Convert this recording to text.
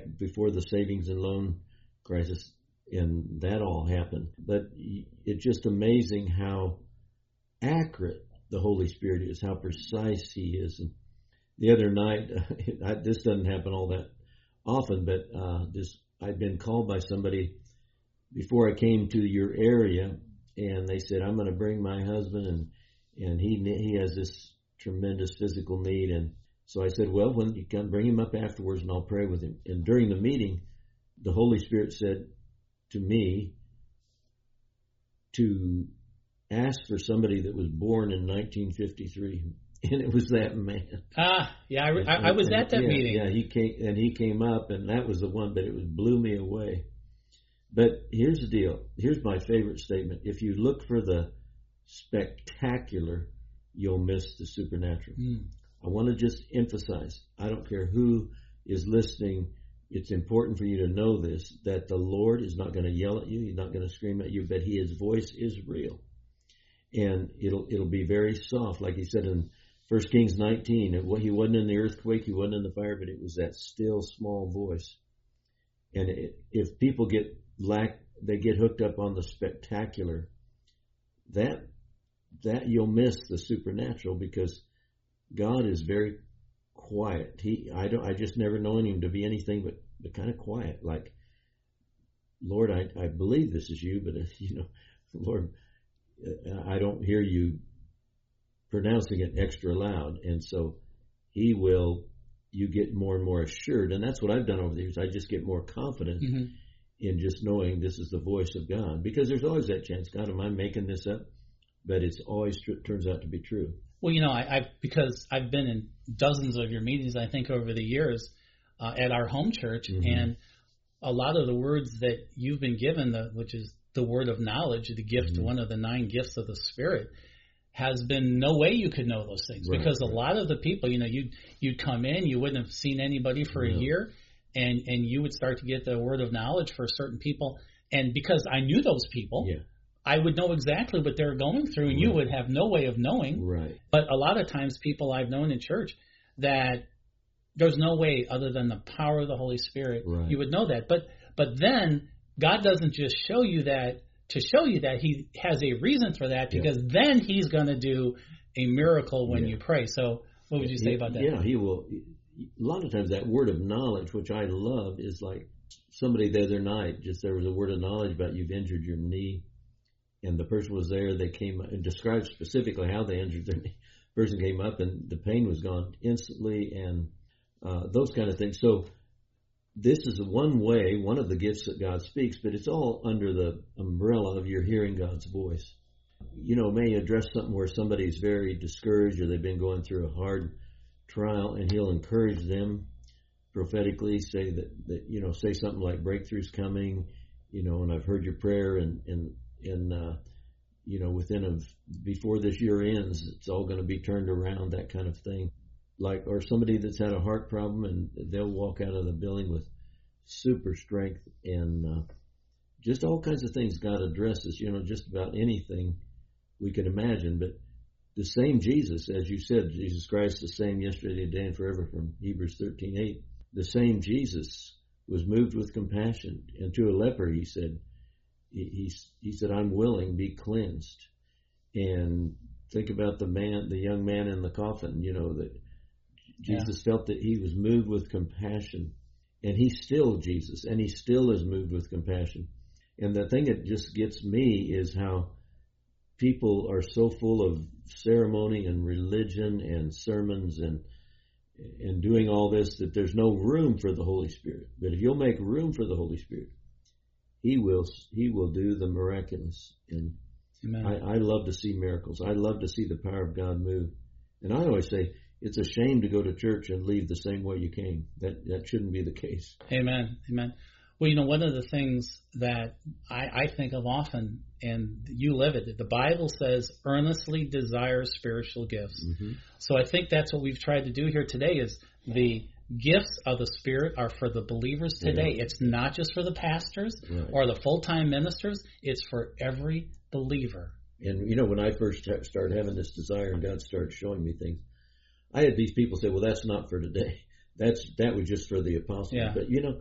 before the savings and loan crisis, and that all happened. But it's just amazing how accurate the Holy Spirit is, how precise He is. And the other night, this doesn't happen all that often, but I'd been called by somebody before I came to your area, and they said, I'm going to bring my husband, and he has this tremendous physical need. And so I said, well, when you come, bring him up afterwards, and I'll pray with him. And during the meeting, the Holy Spirit said to me to ask for somebody that was born in 1953, and it was that man. Yeah, I was at that meeting. Yeah, he came up, and that was the one, but it blew me away. But here's the deal. Here's my favorite statement. If you look for the spectacular, you'll miss the supernatural. I want to just emphasize, I don't care who is listening, it's important for you to know this, that the Lord is not going to yell at you, He's not going to scream at you, but His voice is real. And it'll be very soft, like He said in 1 Kings 19. He wasn't in the earthquake, He wasn't in the fire, but it was that still small voice. And if people they get hooked up on the spectacular, that you'll miss the supernatural, because God is very quiet. I just never known Him to be anything but kind of quiet. Like, Lord, I believe this is You, but Lord, I don't hear You pronouncing it extra loud. And so you get more and more assured. And that's what I've done over the years. I just get more confident in just knowing this is the voice of God, because there's always that chance, God, am I making this up? But it's always turns out to be true. Well, because I've been in dozens of your meetings, I think, over the years at our home church, and a lot of the words that you've been given, which is the word of knowledge, the gift, one of the 9 gifts of the Spirit, has been no way you could know those things, because a lot of the people, you'd come in, you wouldn't have seen anybody for a year, and you would start to get the word of knowledge for certain people, and because I knew those people. I would know exactly what they're going through, and you would have no way of knowing. Right. But a lot of times people I've known in church that there's no way other than the power of the Holy Spirit you would know that. But then God doesn't just show you that to show you that. He has a reason for that, because then He's going to do a miracle when you pray. So what would you say about that? Yeah, He will. A lot of times that word of knowledge, which I love, is like somebody the other night, there was a word of knowledge about you've injured your knee. And the person was there. They came and described specifically how they injured their knee. The person came up, and the pain was gone instantly, and those kind of things. So this is one way, one of the gifts that God speaks, but it's all under the umbrella of you're hearing God's voice. May address something where somebody's very discouraged, or they've been going through a hard trial, and He'll encourage them prophetically, say that say something like breakthrough's coming, and I've heard your prayer, and before this year ends, it's all going to be turned around, that kind of thing. Or somebody that's had a heart problem, and they'll walk out of the building with super strength, and just all kinds of things God addresses, just about anything we could imagine. But the same Jesus, as you said, Jesus Christ, the same yesterday, today, and forever, from Hebrews 13:8, the same Jesus was moved with compassion, and to a leper He said, He said, I'm willing, be cleansed. And think about the young man in the coffin, that Jesus felt that He was moved with compassion. And He's still Jesus, and He still is moved with compassion. And the thing that just gets me is how people are so full of ceremony and religion and sermons and doing all this, that there's no room for the Holy Spirit. But if you'll make room for the Holy Spirit, He will do the miraculous. And I love to see miracles. I love to see the power of God move. And I always say, it's a shame to go to church and leave the same way you came. That shouldn't be the case. Amen. Well, one of the things that I think of often, and you live it, the Bible says earnestly desire spiritual gifts. So I think that's what we've tried to do here today, is the gifts of the Spirit are for the believers today. It's not just for the pastors or the full-time ministers. It's for every believer. And, when I first started having this desire and God started showing me things, I had these people say, well, that's not for today. That was just for the apostles. But,